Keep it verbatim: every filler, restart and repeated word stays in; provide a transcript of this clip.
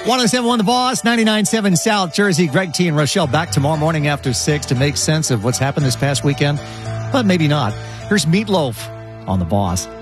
one oh seven point one The Boss, ninety-nine point seven South Jersey. Greg T and Rochelle back tomorrow morning after six to make sense of what's happened this past weekend, but maybe not. Here's Meatloaf on The Boss.